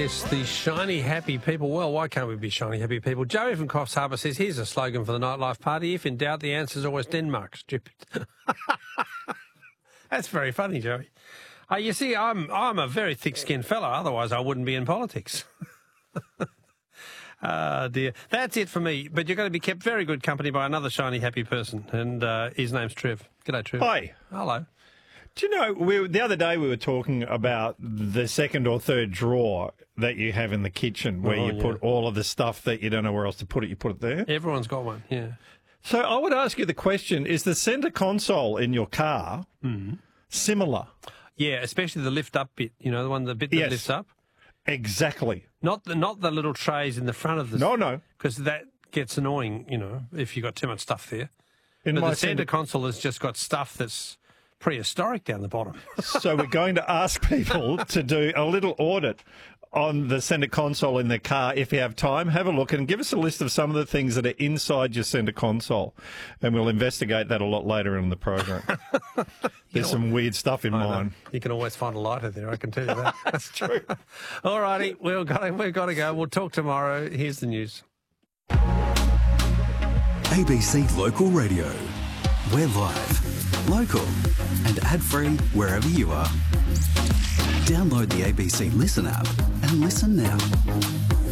Yes, the shiny, happy people. Well, why can't we be shiny, happy people? Joey from Coffs Harbour says, here's a slogan for the nightlife party. If in doubt, the answer's always Denmark. Stupid. That's very funny, Joey. You see, I'm a very thick-skinned fella. Otherwise, I wouldn't be in politics. Dear. That's it for me. But you're going to be kept very good company by another shiny, happy person. And his name's Trev. G'day, Trev. Hi. Hello. Do you know, the other day we were talking about the second or third drawer that you have in the kitchen where you put all of the stuff that you don't know where else to put it, you put it there? Everyone's got one, yeah. So I would ask you the question, is the centre console in your car similar? Yeah, especially the lift-up bit, you know, the bit that lifts up. Exactly. Not the little trays in the front of the... No. Because that gets annoying, you know, if you've got too much stuff there. But the centre console has just got stuff that's prehistoric down the bottom. So we're going to ask people to do a little audit on the centre console in their car. If you have time, have a look and give us a list of some of the things that are inside your centre console. And we'll investigate that a lot later in the program. There's some weird stuff in mine. You can always find a lighter there, I can tell you that. That's true. All righty, we've got to go. We'll talk tomorrow. Here's the news. ABC Local Radio. We're live, local and ad-free wherever you are. Download the ABC Listen app and listen now.